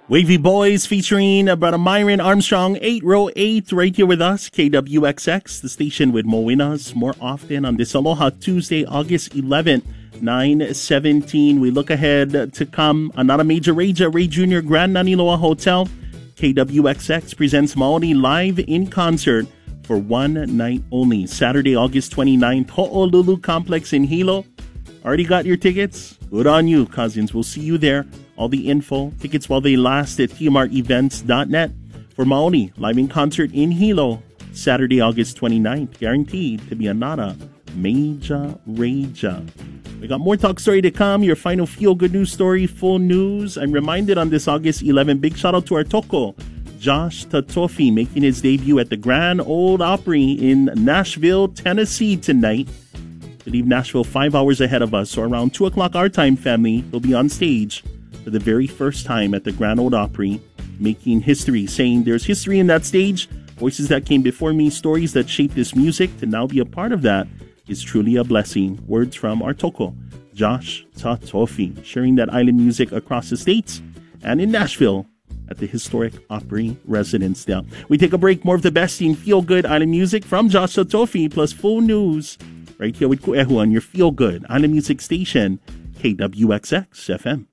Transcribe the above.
Wavy Boys featuring Brother Myron Armstrong, 808, right here with us, KWXX, the station with more winners more often on this Aloha Tuesday, August 11th, 9:17. We look ahead to come. Another major rager, Ray Jr. Grand Naniloa Hotel. KWXX presents Maoli live in concert for one night only. Saturday, August 29th, Ho'olulu Complex in Hilo. Already got your tickets? Good on you, cousins. We'll see you there. All the info, tickets while they last at tmrevents.net. For Maoli, live in concert in Hilo, Saturday, August 29th. Guaranteed to be another major rager. We got more talk story to come. Your final feel-good news story, full news. I'm reminded on this August 11th, big shout out to our toko, Josh Tatofi, making his debut at the Grand Ole Opry in Nashville, Tennessee tonight. To leave Nashville 5 hours ahead of us, so around 2 o'clock our time, family, he'll be on stage for the very first time at the Grand Ole Opry, making history, saying there's history in that stage, voices that came before me, stories that shaped this music. To now be a part of that is truly a blessing. Words from our toko, Josh Tatofi, sharing that island music across the states and in Nashville at the historic Opry residence there. We take a break. More of the best in feel-good island music from Josh Tatofi, plus full news right here with Ku'ehu on your feel-good island music station, KWXX FM.